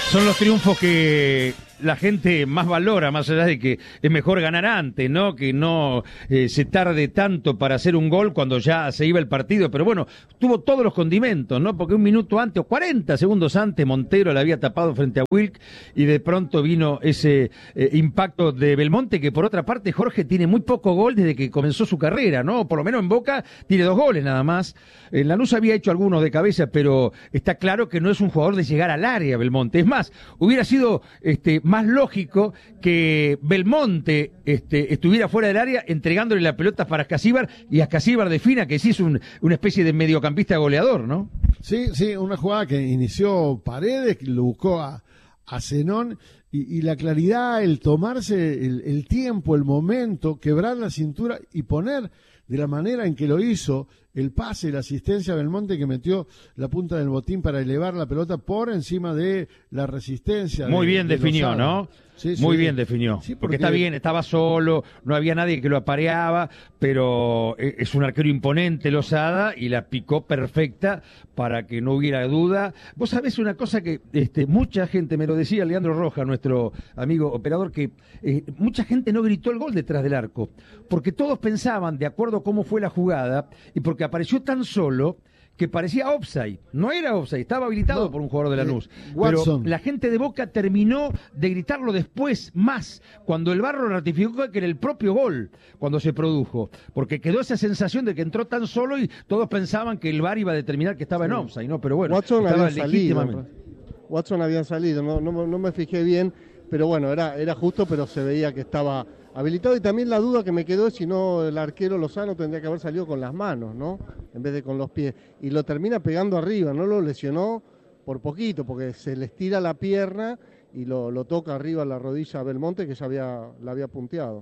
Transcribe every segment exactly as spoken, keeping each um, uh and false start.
Son los triunfos que la gente más valora, más allá de que es mejor ganar antes, ¿no? Que no eh, se tarde tanto para hacer un gol cuando ya se iba el partido. Pero bueno, tuvo todos los condimentos, ¿no? Porque un minuto antes o cuarenta segundos antes Montero la había tapado frente a Wilk y de pronto vino ese eh, impacto de Belmonte, que por otra parte Jorge tiene muy poco gol desde que comenzó su carrera, ¿no? Por lo menos en Boca tiene dos goles nada más. En Lanús había hecho algunos de cabeza, pero está claro que no es un jugador de llegar al área, Belmonte. Es más, hubiera sido este más lógico que Belmonte este, estuviera fuera del área entregándole la pelota para Ascasíbar y Ascasíbar defina, que sí es un, una especie de mediocampista goleador, ¿no? Sí, sí, una jugada que inició Paredes, que lo buscó a, a Zenón, y, y la claridad, el tomarse el, el tiempo, el momento, quebrar la cintura y poner de la manera en que lo hizo el pase, la asistencia a Belmonte, que metió la punta del botín para elevar la pelota por encima de la resistencia. Muy de, bien de definió, Lozada. ¿no? Sí, Muy sí. bien definió. Sí, porque... porque está bien, estaba solo, no había nadie que lo apareaba, pero es un arquero imponente Lozada y la picó perfecta para que no hubiera duda. Vos sabés una cosa que este, mucha gente, me lo decía Leandro Roja, nuestro amigo operador, que eh, mucha gente no gritó el gol detrás del arco, porque todos pensaban, de acuerdo a cómo fue la jugada, y porque apareció tan solo, que parecía offside. No era offside, estaba habilitado no, por un jugador de Lanús. Eh, pero la gente de Boca terminó de gritarlo después, más, cuando el V A R ratificó que era el propio gol, cuando se produjo. Porque quedó esa sensación de que entró tan solo y todos pensaban que el V A R iba a determinar que estaba sí. en offside, ¿no? Pero bueno, Watson estaba había legítimamente. Salido, Watson había salido, no, no, no me fijé bien, pero bueno, era, era justo, pero se veía que estaba habilitado. Y también la duda que me quedó es si no el arquero Lozano tendría que haber salido con las manos, ¿no? En vez de con los pies. Y lo termina pegando arriba, no lo lesionó por poquito, porque se le estira la pierna y lo, lo toca arriba la rodilla a Belmonte, que ya había, la había punteado.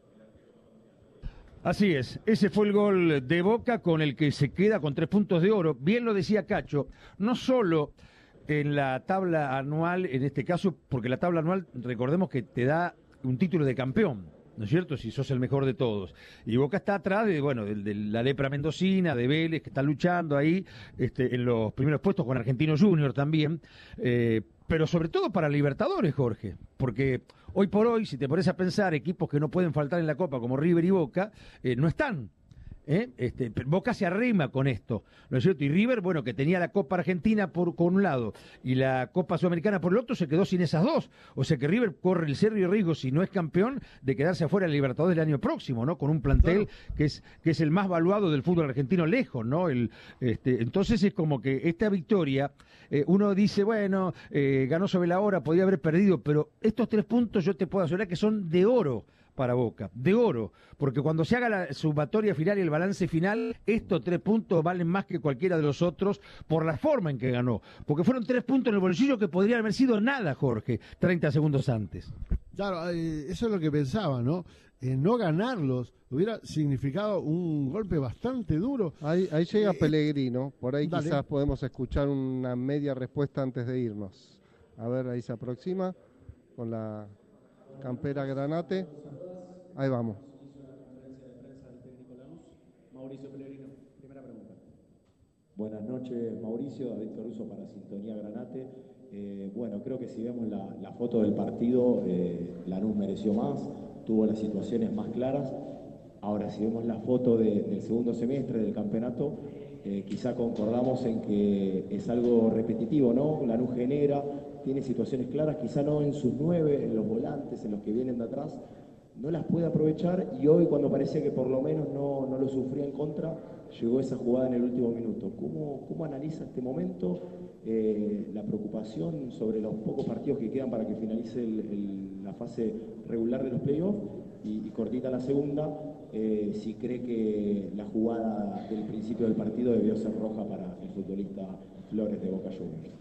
Así es, ese fue el gol de Boca con el que se queda con tres puntos de oro. Bien lo decía Cacho, no solo en la tabla anual, en este caso, porque la tabla anual, recordemos que te da un título de campeón, ¿no es cierto? Si sos el mejor de todos. Y Boca está atrás de, bueno, de, de la lepra mendocina, de Vélez, que está luchando ahí este, en los primeros puestos con Argentino Junior también. Eh, pero sobre todo para Libertadores, Jorge. Porque hoy por hoy, si te pones a pensar, equipos que no pueden faltar en la Copa, como River y Boca, eh, no están. ¿Eh? Este, Boca se arrima con esto, ¿no es cierto? Y River, bueno, que tenía la Copa Argentina por, por un lado y la Copa Sudamericana por el otro, se quedó sin esas dos. O sea que River corre el serio riesgo, si no es campeón, de quedarse afuera del Libertadores del año próximo, ¿no? Con un plantel claro. que es que es el más valuado del fútbol argentino lejos, ¿no? El, este, entonces es como que esta victoria, eh, uno dice, bueno, eh, ganó sobre la hora, podía haber perdido, pero estos tres puntos yo te puedo asegurar que son de oro para Boca, de oro, porque cuando se haga la sumatoria final y el balance final, estos tres puntos valen más que cualquiera de los otros por la forma en que ganó, porque fueron tres puntos en el bolsillo que podrían haber sido nada, Jorge, treinta segundos antes. Claro, eh, eso es lo que pensaba, ¿no? Eh, no ganarlos hubiera significado un golpe bastante duro. Ahí, ahí llega eh, Pellegrino, por ahí dale. Quizás podemos escuchar una media respuesta antes de irnos. A ver, ahí se aproxima con la campera Granate. Ahí vamos. Mauricio Pellegrino, primera pregunta. Buenas noches, Mauricio, David Caruso para Sintonía Granate. Eh, bueno, creo que si vemos la, la foto del partido, eh, Lanús mereció más, tuvo las situaciones más claras. Ahora, si vemos la foto de, del segundo semestre del campeonato, eh, quizá concordamos en que es algo repetitivo, ¿no? Lanús genera, tiene situaciones claras, quizá no en sus nueve, en los volantes, en los que vienen de atrás, no las puede aprovechar, y hoy, cuando parecía que por lo menos no, no lo sufría en contra, llegó esa jugada en el último minuto. ¿Cómo, cómo analiza este momento, eh, la preocupación sobre los pocos partidos que quedan para que finalice el, el, la fase regular de los playoffs? Y, y cortita la segunda, eh, si cree que la jugada del principio del partido debió ser roja para el futbolista Flores de Boca Juniors.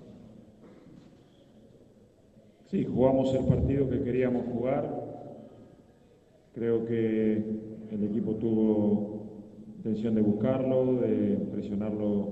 Sí, jugamos el partido que queríamos jugar. Creo que el equipo tuvo intención de buscarlo, de presionarlo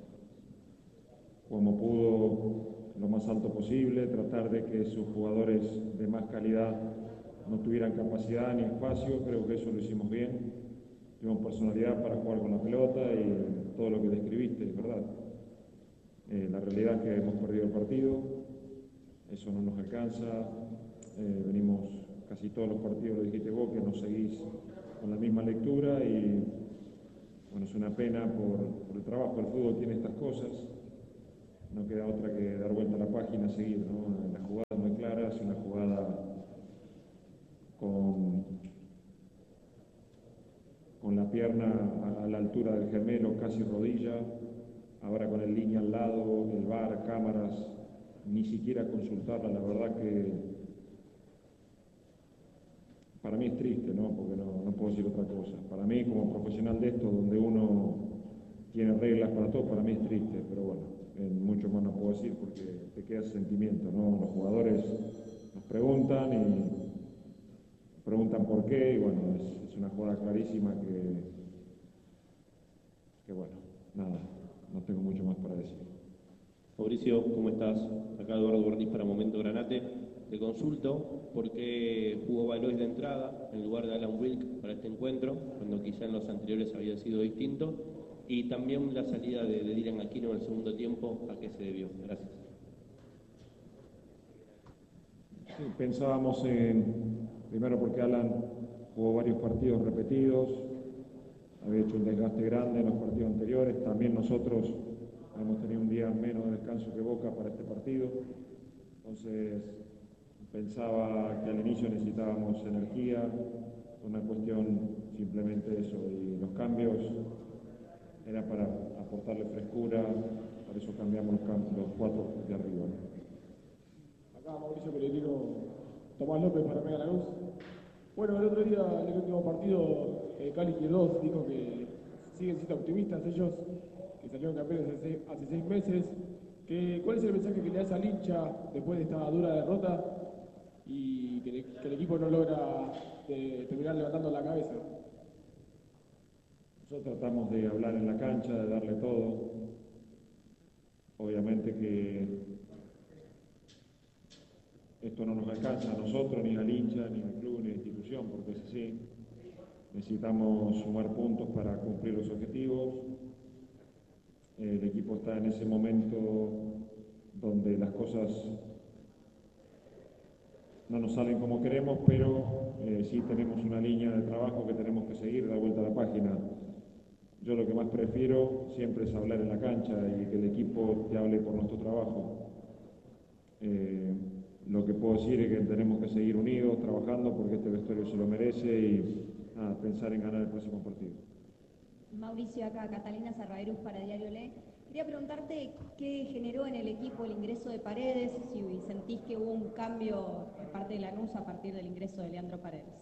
como pudo, lo más alto posible, tratar de que sus jugadores de más calidad no tuvieran capacidad ni espacio. Creo que eso lo hicimos bien. Tuvimos personalidad para jugar con la pelota y todo lo que describiste, es verdad. Eh, la realidad es que hemos perdido el partido. eso no nos alcanza. Eh, venimos casi todos los partidos, lo dijiste vos, que nos seguís con la misma lectura y bueno, es una pena por, por el trabajo. El fútbol tiene estas cosas, no queda otra que dar vuelta a la página, seguir, ¿no? La jugada muy clara, es una jugada con, con la pierna a, a la altura del gemelo, casi rodilla, ahora con el línea al lado, el V A R, cámaras, ni siquiera consultarla, la verdad que para mí es triste, ¿no? Porque no, no puedo decir otra cosa. Para mí, como profesional de esto, donde uno tiene reglas para todo, para mí es triste, pero bueno, en mucho más no puedo decir porque te queda ese sentimiento, ¿no? Los jugadores nos preguntan y preguntan por qué, y bueno, es, es una jugada clarísima que, que bueno, nada, no tengo mucho más para decir. Mauricio, ¿cómo estás? Acá Eduardo Berniz para Momento Granate. Te consulto por qué jugó Valois de entrada en lugar de Alan Wilk para este encuentro, cuando quizá en los anteriores había sido distinto, y también la salida de, de Dylan Aquino en el segundo tiempo, ¿a qué se debió? Gracias. Sí, pensábamos en, primero porque Alan jugó varios partidos repetidos, había hecho un desgaste grande en los partidos anteriores, también nosotros hemos tenido un día menos de descanso que Boca para este partido, entonces pensaba que al inicio necesitábamos energía, una cuestión simplemente eso, y los cambios era para aportarle frescura, por eso cambiamos los, camp los cuatro de arriba, ¿no? Acá Mauricio Pellegrino, Tomás López para Mega Lanús. Bueno, el otro día, en el último partido, eh, Cali Q dos dijo que siguen siendo optimistas ellos, que salieron campeones hace, hace seis meses. Que, ¿Cuál es el mensaje que le das al hincha después de esta dura derrota y que, le, que el equipo no logra de, terminar levantando la cabeza? Nosotros tratamos de hablar en la cancha, de darle todo. Obviamente que esto no nos alcanza a nosotros, ni al hincha, ni al club, ni a la institución, porque es así. Necesitamos sumar puntos para cumplir los objetivos. El equipo está en ese momento donde las cosas no nos salen como queremos, pero eh, sí tenemos una línea de trabajo que tenemos que seguir, dar vuelta a la página. Yo lo que más prefiero siempre es hablar en la cancha y que el equipo te hable por nuestro trabajo. Eh, lo que puedo decir es que tenemos que seguir unidos, trabajando, porque este vestuario se lo merece y nada, pensar en ganar el próximo partido. Mauricio, acá Catalina Sarraerus para Diario Le. Quería preguntarte qué generó en el equipo el ingreso de Paredes, si sentís que hubo un cambio de parte de Lanús a partir del ingreso de Leandro Paredes.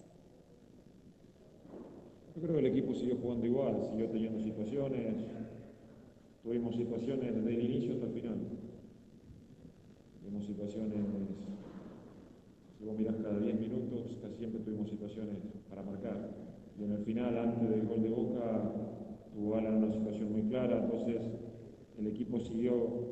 Yo creo que el equipo siguió jugando igual, siguió teniendo situaciones, tuvimos situaciones desde el inicio hasta el final. Tuvimos situaciones, si vos mirás cada diez minutos, casi siempre tuvimos situaciones para marcar. Y en el final, antes del gol de Boca, tuvo Alan una situación muy clara, entonces el equipo siguió,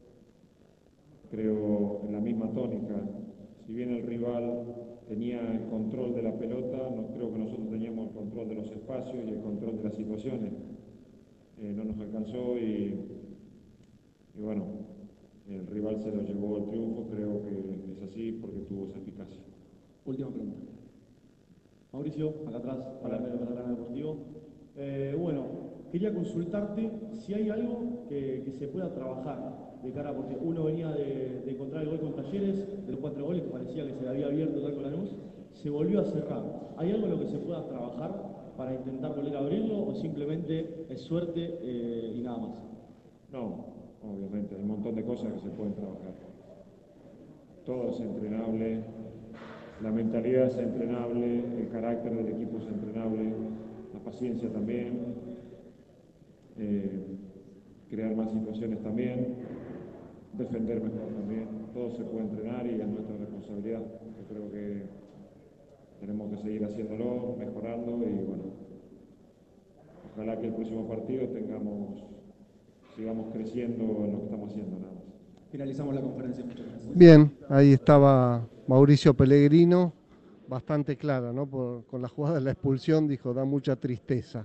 creo, en la misma tónica. Si bien el rival tenía el control de la pelota, no creo que nosotros teníamos el control de los espacios y el control de las situaciones. Eh, no nos alcanzó y, y bueno, el rival se lo llevó el triunfo, creo que es así porque tuvo esa eficacia. Última pregunta. Mauricio, acá atrás, para el panorama deportivo. Eh, bueno, quería consultarte si hay algo que, que se pueda trabajar de cara, porque uno venía de, de encontrar el gol con Talleres, de los cuatro goles que parecía que se le había abierto tal con Lanús, se volvió a cerrar. ¿Hay algo en lo que se pueda trabajar para intentar volver a abrirlo o simplemente es suerte eh, y nada más? No, obviamente, hay un montón de cosas que se pueden trabajar. Todo es entrenable. La mentalidad es entrenable, el carácter del equipo es entrenable, la paciencia también, eh, crear más situaciones también, defender mejor también, todo se puede entrenar y es nuestra responsabilidad. Yo creo que tenemos que seguir haciéndolo, mejorando y bueno, ojalá que el próximo partido tengamos, sigamos creciendo en lo que estamos haciendo nada más. Finalizamos la conferencia, muchas gracias. Bien, ahí estaba Mauricio Pellegrino, bastante clara, ¿no? Por, con la jugada de la expulsión, dijo, da mucha tristeza.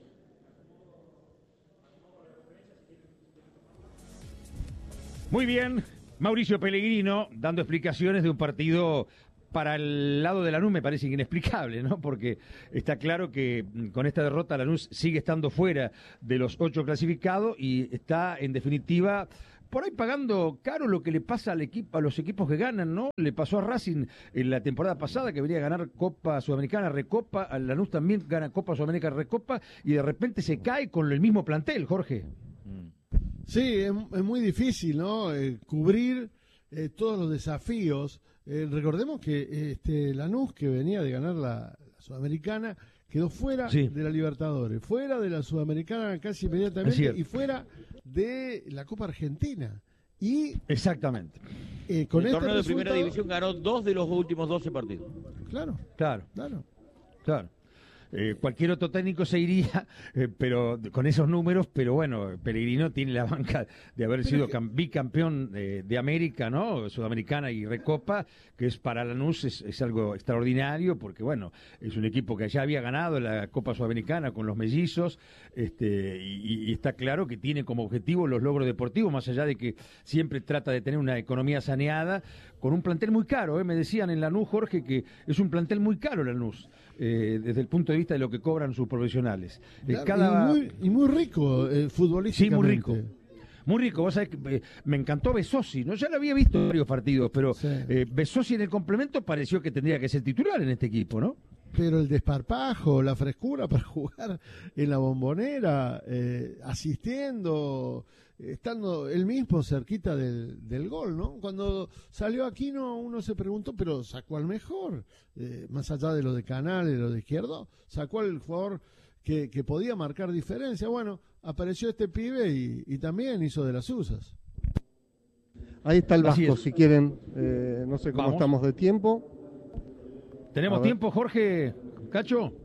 Muy bien, Mauricio Pellegrino dando explicaciones de un partido para el lado de Lanús me parece inexplicable, ¿no? Porque está claro que con esta derrota Lanús sigue estando fuera de los ocho clasificados y está, en definitiva, por ahí pagando caro lo que le pasa al equipo, a los equipos que ganan, ¿no? Le pasó a Racing en la temporada pasada que venía a ganar Copa Sudamericana, Recopa, a Lanús también gana Copa Sudamericana, Recopa, y de repente se cae con el mismo plantel, Jorge. Sí, es, es muy difícil, ¿no? Eh, cubrir eh, todos los desafíos. Eh, recordemos que este Lanús, que venía de ganar la, la Sudamericana, quedó fuera sí. de la Libertadores, fuera de la Sudamericana casi inmediatamente y fuera de la Copa Argentina. Y exactamente. Eh, con el este torneo resultado... de primera división ganó dos de los últimos doce partidos. Claro, claro, claro, claro. Eh, cualquier otro técnico se iría, eh, pero con esos números, pero bueno, Pellegrino tiene la banca de haber pero sido que... bicampeón eh, de América, ¿no? Sudamericana y Recopa, que es para Lanús es, es algo extraordinario, porque bueno, es un equipo que ya había ganado la Copa Sudamericana con los mellizos, este, y, y está claro que tiene como objetivo los logros deportivos, más allá de que siempre trata de tener una economía saneada, con un plantel muy caro, ¿eh? Me decían en Lanús, Jorge, que es un plantel muy caro Lanús. Eh, desde el punto de vista de lo que cobran sus profesionales. Claro, eh, cada... y, muy, y muy rico eh, futbolísticamente. Sí, muy rico. Muy rico. Vos sabés que eh, me encantó Besosi, ¿no? Ya lo había visto en varios partidos, pero sí. eh, Besosi en el complemento pareció que tendría que ser titular en este equipo, ¿no? Pero el desparpajo, la frescura para jugar en la Bombonera, eh, asistiendo, estando él mismo cerquita del, del gol, ¿no? Cuando salió Aquino uno se preguntó, pero sacó al mejor, eh, más allá de lo de Canales, lo de Izquierdo, sacó al jugador que, que podía marcar diferencia. Bueno, apareció este pibe y, y también hizo de las usas. Ahí está el Vasco, si quieren, eh, no sé cómo Vamos. estamos de tiempo. ¿Tenemos tiempo, Jorge? ¿Cacho?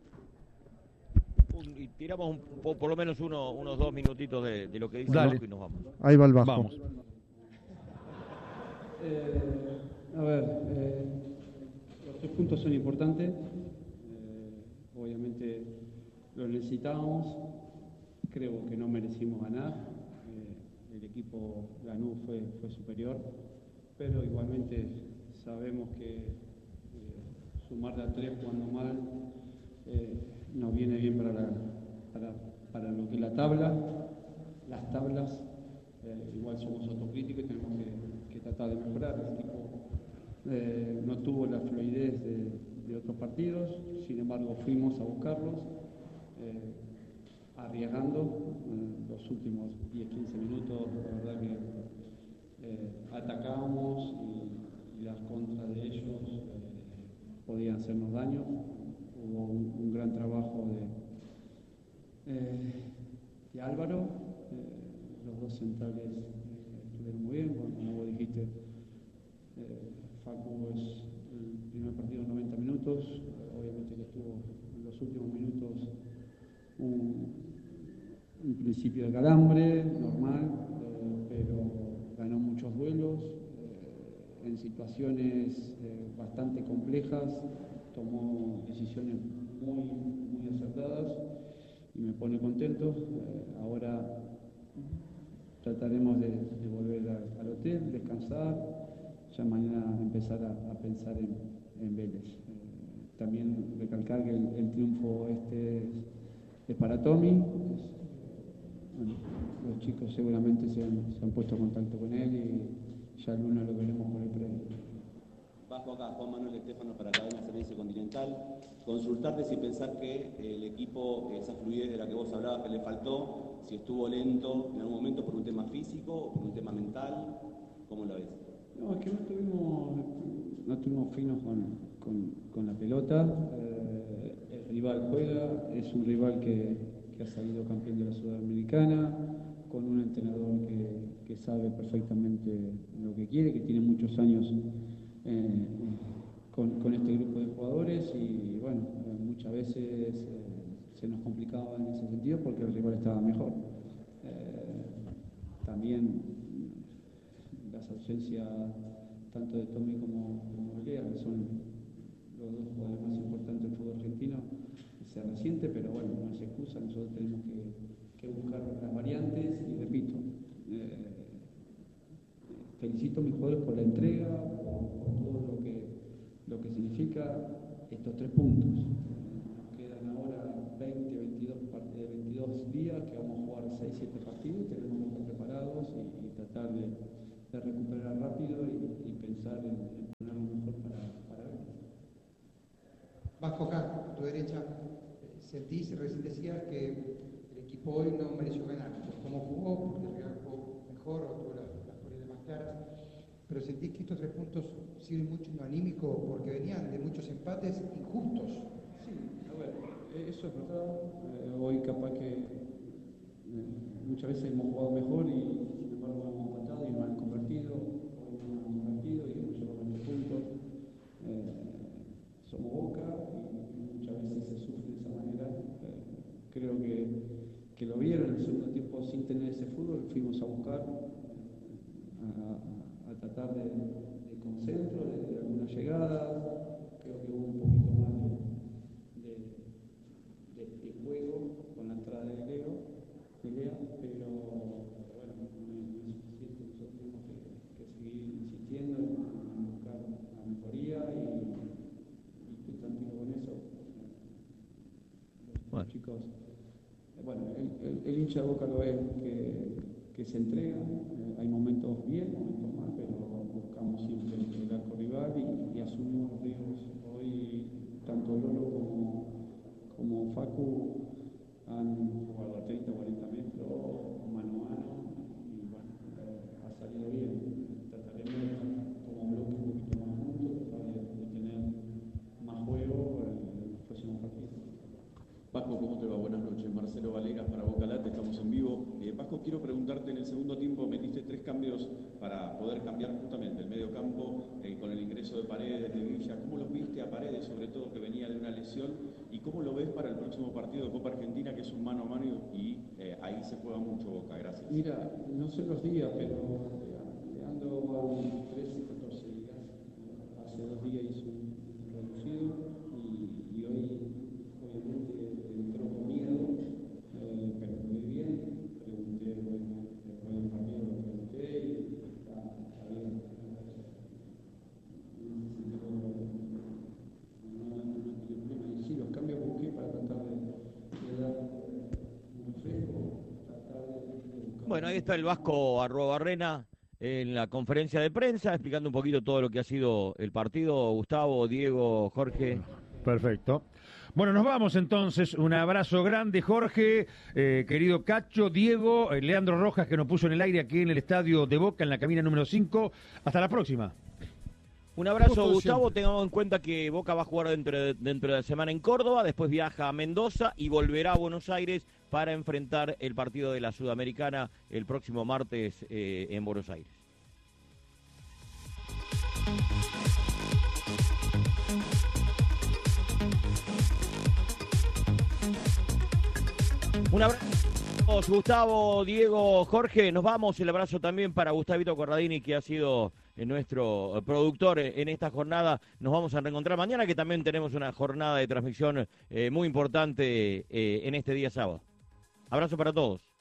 Un, y tiramos un, por, por lo menos uno, unos dos minutitos de, de lo que dice Dale. el Vasco y nos vamos. Ahí va el Vasco. Vamos. Eh, a ver, eh, los tres puntos son importantes. Eh, obviamente los necesitábamos. Creo que no merecimos ganar. Eh, el equipo Lanús fue, fue superior. Pero igualmente sabemos que sumar de a tres jugando mal eh, nos viene bien para, la, para, para lo que es la tabla, las tablas, eh, igual somos autocríticos y tenemos que, que tratar de mejorar. El equipo eh, no tuvo la fluidez de, de otros partidos, sin embargo fuimos a buscarlos, eh, arriesgando en los últimos diez a quince minutos, la verdad que eh, atacábamos y, y las contras de ellos eh, podían hacernos daño. Hubo un, un gran trabajo de, eh, de Álvaro, eh, los dos centrales eh, estuvieron muy bien, como, como vos dijiste, eh, Facu es el primer partido noventa minutos, eh, obviamente que estuvo en los últimos minutos un, un principio de calambre, normal, eh, pero ganó muchos duelos, en situaciones eh, bastante complejas, tomó decisiones muy, muy acertadas y me pone contento. Eh, ahora trataremos de, de volver a, al hotel, descansar, ya mañana empezar a, a pensar en, en Vélez. Eh, también recalcar que el, el triunfo este es, es para Tommy. Es, bueno, los chicos seguramente se han, se han puesto en contacto con él y ya el lunes lo veremos por el premio. Bajo acá, Juan Manuel Estefano para Cadena Servicio Continental. Consultarte si pensás que el equipo, esa fluidez de la que vos hablabas que le faltó, si estuvo lento en algún momento por un tema físico o por un tema mental, ¿cómo lo ves? No, es que no estuvimos, no estuvimos finos con, con, con la pelota. Eh, el rival juega, es un rival que, que ha salido campeón de la Sudamericana, con un entrenador que, que sabe perfectamente lo que quiere, que tiene muchos años eh, con, con este grupo de jugadores y bueno, muchas veces eh, se nos complicaba en ese sentido porque el rival estaba mejor. Eh, también las ausencias tanto de Tommy como, como Olea, que son los dos jugadores más importantes del fútbol argentino, se resiente, pero bueno, no es excusa, nosotros tenemos que, que buscar las variantes y repito, eh, felicito a mis jugadores por la entrega, por, por todo lo que, lo que significa estos tres puntos. Nos quedan ahora veinte, veintidós, veintidós días que vamos a jugar seis, siete partidos y tenemos que estar preparados y, y tratar de, de recuperar rápido y, y pensar en, en poner lo mejor para, para ver. Vasco acá, a tu derecha, sentís, recién decías que el equipo hoy no mereció ganar, por cómo jugó, porque el Real jugó mejor, o tuvo las, las cualidades más claras, pero sentís que estos tres puntos sirven mucho en lo anímico, porque venían de muchos empates injustos. Sí, a ver, eso es verdad. Eh, hoy capaz que eh, muchas veces hemos jugado mejor y sin embargo hemos empatado y no han convertido. Hoy no hemos convertido y hemos llevado veinte puntos. Eh, somos Boca y muchas veces se sufre de esa manera. Eh, creo que, que lo vieron en el segundo tiempo sin tener ese fútbol. Fuimos a buscar, a, a tratar de, de concentro, de, de alguna llegada. Creo que hubo un poquito más de, de, de, de juego con la entrada de Leo, de Lea, pero bueno, no es suficiente. Nosotros tenemos que, que seguir insistiendo en buscar la mejoría y estoy tranquilo con eso. Los bueno. chicos, bueno, el, el, el hincha de Boca lo ve que, que se entrega, eh, hay momentos bien, momentos mal, pero buscamos siempre el arco rival y, y asumimos los riesgos. Hoy tanto Lolo como, como Facu han jugado a treinta, cuarenta metros, mano a mano, y bueno, eh, ha salido bien. Trataremos como bloque un poquito más juntos, tratar de, de tener más juego en los próximos partidos. Vasco, ¿cómo te va? Buenas noches. Marcelo Valegas para Boca Late, estamos en vivo. Eh, Vasco, quiero preguntarte, en el segundo tiempo metiste tres cambios para poder cambiar justamente el medio campo eh, con el ingreso de Paredes, de Villa. ¿Cómo los viste a Paredes, sobre todo que venía de una lesión? ¿Y cómo lo ves para el próximo partido de Copa Argentina, que es un mano a mano y eh, ahí se juega mucho Boca? Gracias. Mira, no sé los días, pero Leandro va a un trece, catorce días. Hace dos días hizo un reducido y, y hoy obviamente entró con miedo, eh, pero muy bien. Pregunté, bueno, después del partido lo pregunté y está, está bien. Y sí, los cambios busqué para tratar de, de dar un refresco, tratar de, de buscar. Bueno, ahí está el Vasco Arruabarrena en la conferencia de prensa, explicando un poquito todo lo que ha sido el partido. Gustavo, Diego, Jorge. Perfecto. Bueno, nos vamos entonces. Un abrazo grande, Jorge, eh, querido Cacho, Diego, eh, Leandro Rojas, que nos puso en el aire aquí en el estadio de Boca, en la cabina número cinco. Hasta la próxima. Un abrazo, Gustavo. Tengamos en cuenta que Boca va a jugar dentro de, dentro de la semana en Córdoba, después viaja a Mendoza y volverá a Buenos Aires para enfrentar el partido de la Sudamericana el próximo martes eh, en Buenos Aires. Un abrazo, Gustavo, Diego, Jorge. Nos vamos. El abrazo también para Gustavito Corradini, que ha sido nuestro productor en esta jornada. Nos vamos a reencontrar mañana, que también tenemos una jornada de transmisión eh, muy importante eh, en este día sábado. Abrazo para todos.